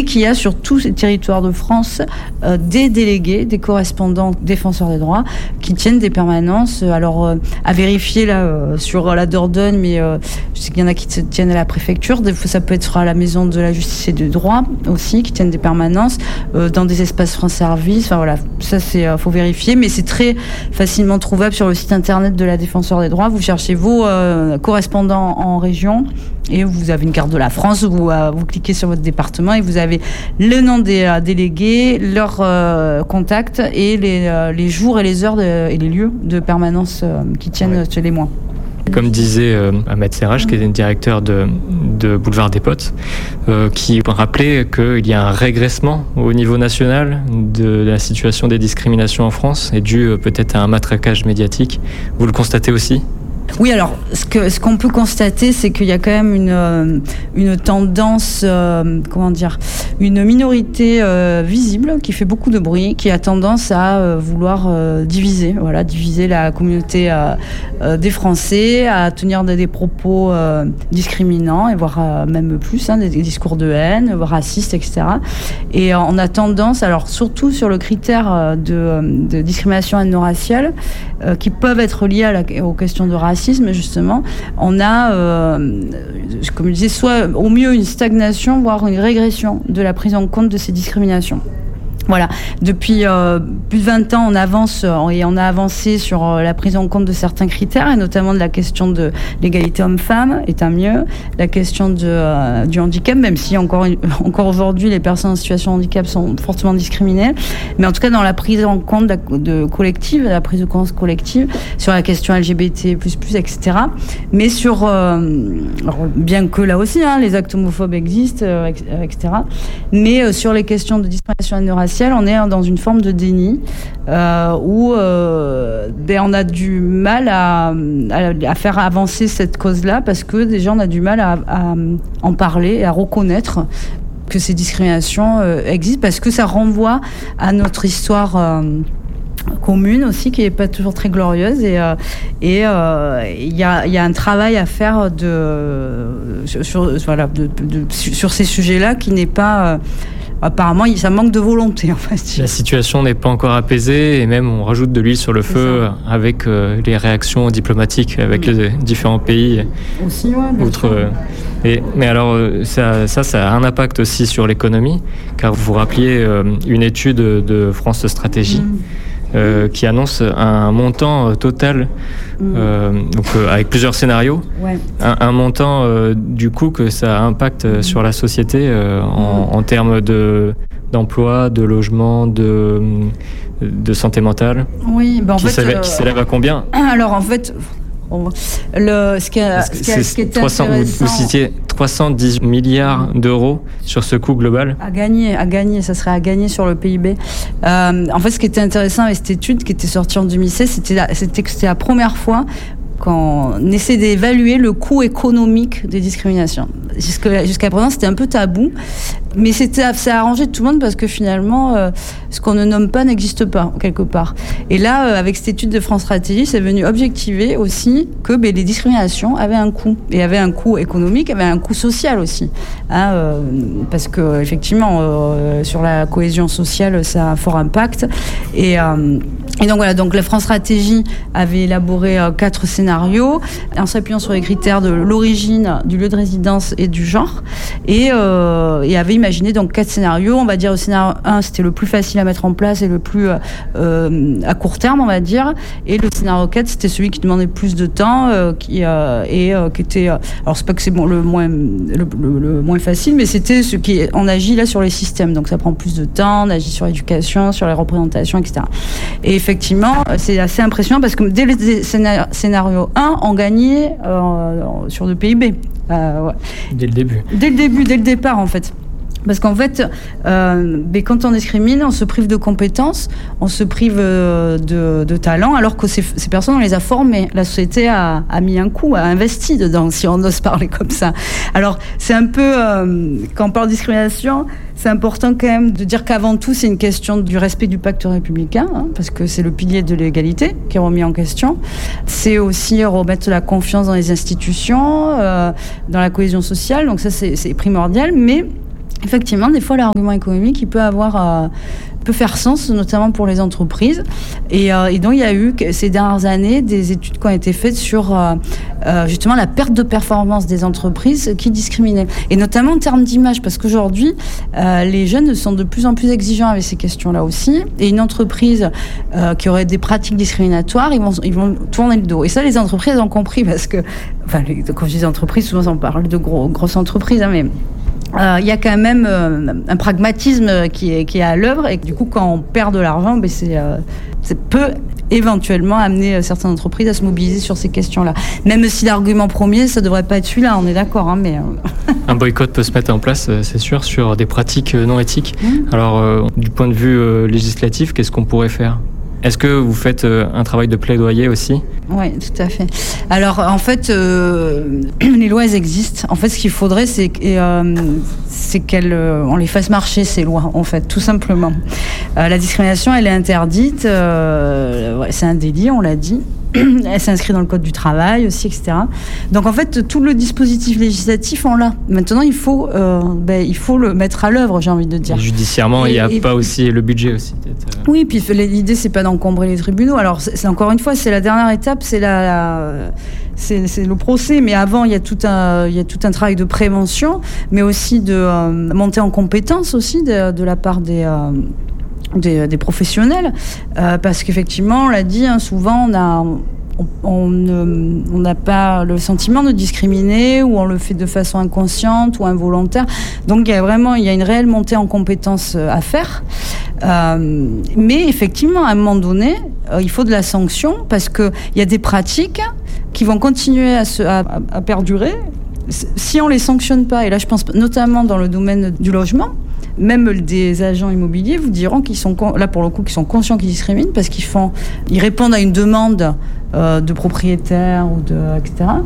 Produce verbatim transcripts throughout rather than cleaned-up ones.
qu'il y a sur tous ces territoires de France euh, des délégués, des correspondants défenseurs des droits qui tiennent des permanences. Alors, euh, à vérifier là euh, sur la Dordogne, mais euh, je sais qu'il y en a qui tiennent à la préfecture. Des fois, ça peut être à la maison de la justice et du droit aussi, qui tiennent des permanences euh, dans des espaces France Service. Enfin voilà, ça c'est euh, faut vérifier, mais c'est très facilement trouvable sur le site internet de la Défenseur des droits. Vous cherchez vos euh, correspondants en région et vous avez une carte de la France. Vous euh, vous cliquez sur votre département et vous avez le nom des euh, délégués, leurs euh, contacts et les, euh, les jours et les heures de, et les lieux de permanence euh, qui tiennent ouais. chez les mois. Comme disait euh, Ahmed Serraj, qui est le directeur de, de Boulevard des Potes, euh, qui rappelait qu'il y a un régressement au niveau national de la situation des discriminations en France, et dû euh, peut-être à un matraquage médiatique. Vous le constatez aussi ? Oui, alors ce que ce qu'on peut constater, c'est qu'il y a quand même une euh, une tendance, euh, comment dire, une minorité euh, visible qui fait beaucoup de bruit, qui a tendance à euh, vouloir euh, diviser, voilà, diviser la communauté euh, euh, des Français, à tenir des, des propos euh, discriminants et voire euh, même plus, hein, des, des discours de haine, racistes, et cetera. Et euh, on a tendance, alors surtout sur le critère de, de discrimination ethno-raciale, euh, qui peuvent être liés à la, aux questions de racisme. Justement, on a, euh, comme je disais, soit au mieux une stagnation, voire une régression de la prise en compte de ces discriminations. Voilà, depuis euh, plus de vingt ans, on avance euh, et on a avancé sur euh, la prise en compte de certains critères, et notamment de la question de l'égalité homme-femme est un mieux, la question de, euh, du handicap, même si encore, encore aujourd'hui les personnes en situation de handicap sont fortement discriminées, mais en tout cas dans la prise en compte de, de collective, la prise de conscience collective sur la question L G B T plus plus, et cetera. Mais sur, euh, alors, bien que là aussi, hein, les actes homophobes existent, euh, et cetera. Mais euh, sur les questions de discrimination ethno-raciale, on est dans une forme de déni euh, où euh, ben on a du mal à, à, à faire avancer cette cause-là, parce que déjà on a du mal à, à en parler et à reconnaître que ces discriminations euh, existent, parce que ça renvoie à notre histoire euh, commune aussi, qui n'est pas toujours très glorieuse, et euh, et il euh, y a il y a un travail à faire de sur voilà de, de, de, sur ces sujets-là qui n'est pas euh, apparemment, ça manque de volonté, en fait. La situation n'est pas encore apaisée, et même on rajoute de l'huile sur le feu avec euh, les réactions diplomatiques avec mmh. les différents pays. Aussi, ouais. Outre, euh, et, mais alors, ça, ça, ça a un impact aussi sur l'économie, car vous vous rappeliez euh, une étude de France Stratégie mmh. euh, qui annonce un montant total, mmh. euh, donc, euh, avec plusieurs scénarios, ouais. un, un montant euh, du coup que ça impacte mmh. sur la société euh, en, mmh. en termes de, d'emploi, de logement, de, de santé mentale. Oui, bah en qui, fait, s'élève, euh... qui s'élève à combien ? Alors en fait... Le, ce qui est, ce qui est, ce qui est trois cents, intéressant, vous, vous citiez trois cent dix milliards d'euros sur ce coût global. À gagner, à gagner, ça serait à gagner sur le P I B. Euh, en fait, ce qui était intéressant avec cette étude qui était sortie en deux mille seize, c'était, la, c'était que c'était la première fois qu'on essaie d'évaluer le coût économique des discriminations. Jusqu'à, jusqu'à présent, c'était un peu tabou, mais c'était, ça a arrangé tout le monde, parce que finalement, euh, ce qu'on ne nomme pas n'existe pas, quelque part. Et là, euh, avec cette étude de France Stratégie, c'est venu objectiver aussi que ben, les discriminations avaient un coût, et avaient un coût économique, avaient un coût social aussi. Hein, euh, parce que, effectivement, euh, sur la cohésion sociale, ça a un fort impact. Et, euh, et donc voilà, donc la France Stratégie avait élaboré euh, quatre scénarios, en s'appuyant sur les critères de l'origine, du lieu de résidence et du genre, et, euh, et avait imaginé donc quatre scénarios. On va dire, le scénario un, c'était le plus facile à mettre en place et le plus euh, à court terme, on va dire, et le scénario quatre, c'était celui qui demandait plus de temps, euh, qui euh, et euh, qui était, euh, alors c'est pas que c'est bon, le moins le, le, le moins facile, mais c'était ce qui est, on agit là sur les systèmes, donc ça prend plus de temps, on agit sur l'éducation, sur les représentations, et cetera. Et effectivement, c'est assez impressionnant, parce que dès le scénario un, on gagnait euh, sur le P I B. Euh, ouais. Dès le début. Dès le début, dès le départ, en fait. Parce qu'en fait, euh, mais quand on discrimine, on se prive de compétences, on se prive de, de talent, alors que ces, ces personnes, on les a formées. La société a, a mis un coup, a investi dedans, si on ose parler comme ça. Alors, c'est un peu, euh, quand on parle de discrimination, c'est important quand même de dire qu'avant tout, c'est une question du respect du pacte républicain, hein, parce que c'est le pilier de l'égalité qui est remis en question. C'est aussi remettre la confiance dans les institutions, euh, dans la cohésion sociale, donc ça, c'est, c'est primordial, mais effectivement, des fois, l'argument économique, il peut avoir, euh, peut faire sens, notamment pour les entreprises. Et, euh, et donc, il y a eu ces dernières années des études qui ont été faites sur euh, euh, justement la perte de performance des entreprises qui discriminaient, et notamment en termes d'image, parce qu'aujourd'hui, euh, les jeunes sont de plus en plus exigeants avec ces questions-là aussi. Et une entreprise euh, qui aurait des pratiques discriminatoires, ils vont, ils vont tourner le dos. Et ça, les entreprises ont compris, parce que, enfin, les, quand je dis entreprises, souvent on parle de gros, grosses entreprises, hein, mais il euh, y a quand même euh, un pragmatisme qui est, qui est à l'œuvre, et du coup, quand on perd de l'argent, ben c'est, euh, c'est peut éventuellement amener certaines entreprises à se mobiliser sur ces questions-là. Même si l'argument premier, ça devrait pas être celui-là, on est d'accord, hein, mais... Euh... Un boycott peut se mettre en place, c'est sûr, sur des pratiques non éthiques. Mmh. Alors, euh, du point de vue euh, législatif, qu'est-ce qu'on pourrait faire ? Est-ce que vous faites euh, un travail de plaidoyer aussi ? Oui, tout à fait. Alors, en fait, euh, les lois, elles existent. En fait, ce qu'il faudrait, c'est, euh, c'est qu'on euh, les fasse marcher, ces lois, en fait, tout simplement. Euh, la discrimination, elle est interdite. Euh, ouais, c'est un délit, on l'a dit. Elle s'inscrit dans le code du travail aussi, et cetera. Donc en fait, tout le dispositif législatif, on l'a. Maintenant, il faut, euh, ben, il faut le mettre à l'œuvre, j'ai envie de dire. Et judiciairement, et, il n'y a et, pas aussi le budget aussi. Peut-être. Oui, puis l'idée, c'est pas d'encombrer les tribunaux. Alors, c'est, c'est encore une fois, c'est la dernière étape, c'est la, la c'est, c'est le procès. Mais avant, il y a tout un, il y a tout un travail de prévention, mais aussi de euh, monter en compétence aussi de, de la part des euh, Des, des professionnels, euh, parce qu'effectivement, on l'a dit, hein, souvent, on a, on n'a pas le sentiment de discriminer, ou on le fait de façon inconsciente ou involontaire. Donc, il y a vraiment, il y a une réelle montée en compétences à faire. Euh, mais effectivement, à un moment donné, euh, il faut de la sanction, parce qu'il y a des pratiques qui vont continuer à, se, à, à perdurer si on les sanctionne pas. Et là, je pense notamment dans le domaine du logement. Même des agents immobiliers vous diront qu'ils sont, là pour le coup, qu'ils sont conscients qu'ils discriminent, parce qu'ils font, ils répondent à une demande euh, de propriétaire ou de, et cetera.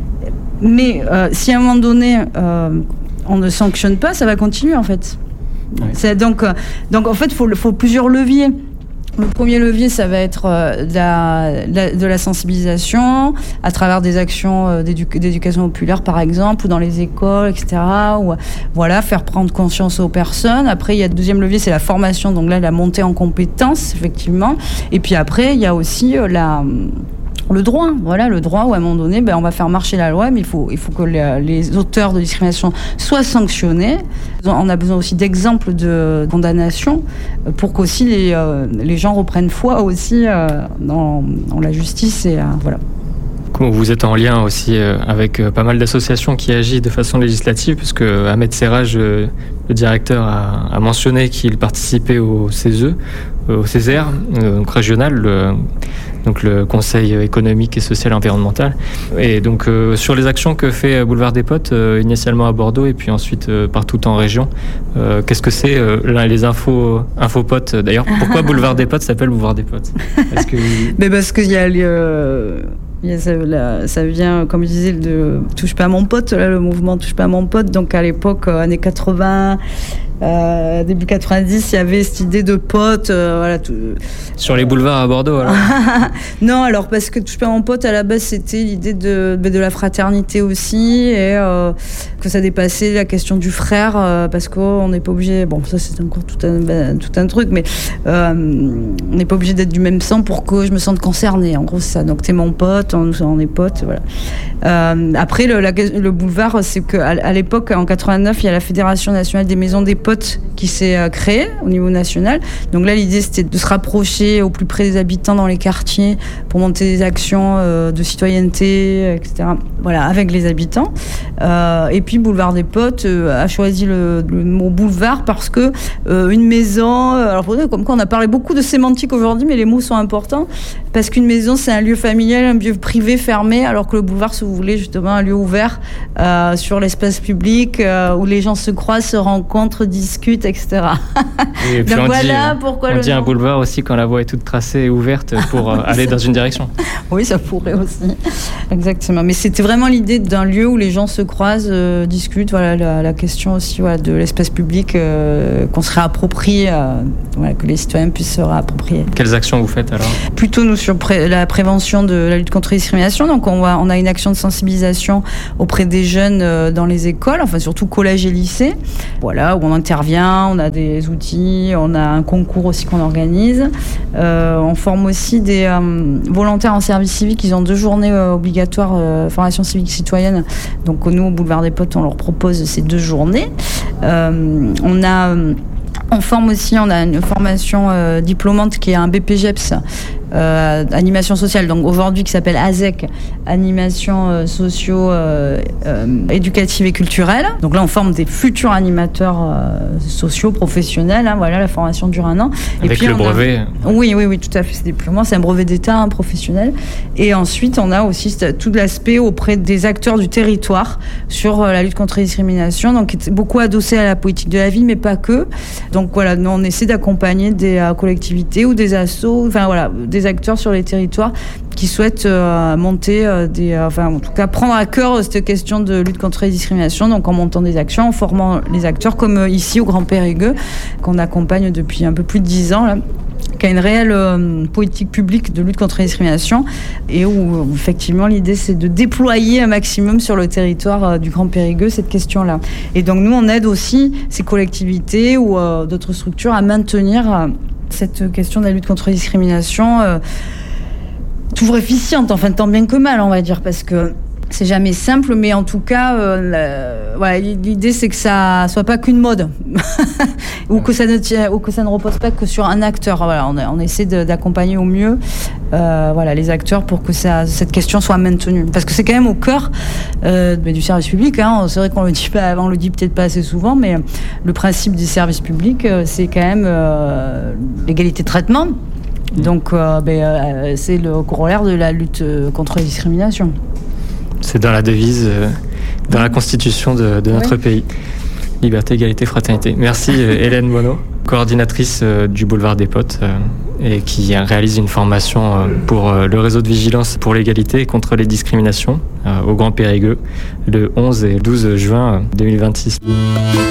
Mais euh, si à un moment donné euh, on ne sanctionne pas, ça va continuer en fait. Ouais. C'est donc, euh, donc en fait, il faut, faut plusieurs leviers. Le premier levier, ça va être euh, de, la, la, de la sensibilisation à travers des actions euh, d'édu- d'éducation populaire, par exemple, ou dans les écoles, et cetera. Ou, voilà, faire prendre conscience aux personnes. Après, il y a le deuxième levier, c'est la formation. Donc là, la montée en compétences, effectivement. Et puis après, il y a aussi euh, la... le droit, voilà, le droit où à un moment donné, ben, on va faire marcher la loi, mais il faut, il faut que les, les auteurs de discrimination soient sanctionnés. On a besoin aussi d'exemples de condamnation pour qu'aussi les, euh, les gens reprennent foi aussi euh, dans, dans la justice. Et, euh, voilà. Vous êtes en lien aussi avec pas mal d'associations qui agissent de façon législative, puisque Ahmed Serraj, le directeur, a, a mentionné qu'il participait au C E S E, au C E S R, donc régional, le, donc le Conseil économique et social environnemental. Et donc euh, sur les actions que fait Boulevard des Potes, euh, initialement à Bordeaux et puis ensuite euh, partout en région, euh, qu'est-ce que c'est euh, là, les infos, infopotes d'ailleurs? Pourquoi Boulevard des Potes s'appelle Boulevard des Potes? Parce que... Mais parce qu'il y a euh... Ça, là, ça vient, comme je disais, de Touche pas à mon pote, là, le mouvement Touche pas à mon pote. Donc à l'époque, euh, années quatre-vingts, euh, début quatre-vingt-dix, il y avait cette idée de pote. Euh, voilà, tout... Sur les boulevards à Bordeaux, alors? Non, alors parce que Touche pas à mon pote, à la base, c'était l'idée de, de la fraternité aussi, et euh, que ça dépassait la question du frère, euh, parce qu'on n'est pas obligé. Bon, ça c'est encore tout un, ben, tout un truc, mais euh, on n'est pas obligé d'être du même sang pour que je me sente concernée. En gros, c'est ça. Donc t'es mon pote. On, on est potes, voilà. Euh, après, le, la, le boulevard, c'est qu'à à l'époque, en quatre-vingt-neuf, il y a la Fédération nationale des maisons des potes qui s'est euh, créée au niveau national. Donc là, l'idée, c'était de se rapprocher au plus près des habitants dans les quartiers pour monter des actions euh, de citoyenneté, et cetera. Voilà, avec les habitants. Euh, et puis, Boulevard des Potes euh, a choisi le, le mot boulevard parce que euh, une maison, euh, alors comme quoi on a parlé beaucoup de sémantique aujourd'hui, mais les mots sont importants, parce qu'une maison, c'est un lieu familial, un lieu privé fermé, alors que le boulevard, si vous voulez, justement un lieu ouvert euh, sur l'espace public euh, où les gens se croisent, se rencontrent, rediscute, et cetera. Et puis Donc on voilà dit, pourquoi on le dit un nom. boulevard aussi quand la voie est toute tracée et ouverte pour euh, aller dans une direction. Oui, ça pourrait aussi. Exactement. Mais c'était vraiment l'idée d'un lieu où les gens se croisent, euh, discutent. Voilà, la, la question aussi voilà, de l'espace public euh, qu'on se réapproprie, euh, voilà, que les citoyens puissent se réapproprier. Quelles actions vous faites alors? Plutôt nous sur pré- la prévention de la lutte contre les discriminations. Donc on, va, on a une action de sensibilisation auprès des jeunes euh, dans les écoles, enfin surtout collège et lycée. Voilà, où on intervient, on a des outils, on a un concours aussi qu'on organise. Euh, on forme aussi des euh, volontaires en service civique. Ils ont deux journées euh, obligatoires euh, formation civique citoyenne. Donc nous, au Boulevard des Potes, on leur propose ces deux journées. Euh, on a... On forme aussi, on a une formation euh, diplômante qui est un B P G E P S, euh, animation sociale, donc aujourd'hui qui s'appelle A S E C, animation euh, socio, euh, euh, éducative et culturelle. Donc là, on forme des futurs animateurs euh, sociaux, professionnels. Hein, voilà, la formation dure un an. Avec et puis, le brevet. A... Oui, oui, oui, tout à fait. C'est diplômant, c'est un brevet d'État, un professionnel. Et ensuite, on a aussi tout l'aspect auprès des acteurs du territoire sur euh, la lutte contre les discriminations, donc beaucoup adossé à la politique de la ville, mais pas que. Donc voilà, nous on essaie d'accompagner des euh, collectivités ou des assos, enfin voilà, des acteurs sur les territoires qui souhaitent euh, monter euh, des, euh, enfin en tout cas prendre à cœur cette question de lutte contre les discriminations, donc en montant des actions, en formant les acteurs comme euh, ici au Grand Périgueux, qu'on accompagne depuis un peu plus de dix ans là, qui a une réelle euh, politique publique de lutte contre les discriminations et où, où effectivement l'idée c'est de déployer un maximum sur le territoire euh, du Grand Périgueux cette question-là. Et donc nous on aide aussi ces collectivités ou euh, d'autres structures à maintenir euh, cette question de la lutte contre les discriminations euh, toujours efficiente, enfin tant bien que mal on va dire, parce que c'est jamais simple, mais en tout cas, euh, la, voilà, l'idée c'est que ça soit pas qu'une mode, ou que ça ne tient, ou que ça ne repose pas que sur un acteur. Voilà, on, on essaie de, d'accompagner au mieux, euh, voilà, les acteurs pour que ça, cette question soit maintenue, parce que c'est quand même au cœur euh, du service public. Hein. C'est vrai qu'on le dit pas, on le dit peut-être pas assez souvent, mais le principe du service public, c'est quand même euh, l'égalité de traitement. Donc, euh, ben, euh, c'est le corollaire de la lutte contre les discriminations. C'est dans la devise, euh, dans la constitution de, de notre oui. pays. Liberté, égalité, fraternité. Merci Hélène Monod, coordinatrice euh, du Boulevard des Potes euh, et qui réalise une formation euh, pour euh, le réseau de vigilance pour l'égalité et contre les discriminations euh, au Grand Périgueux le onze et douze juin deux mille vingt-six.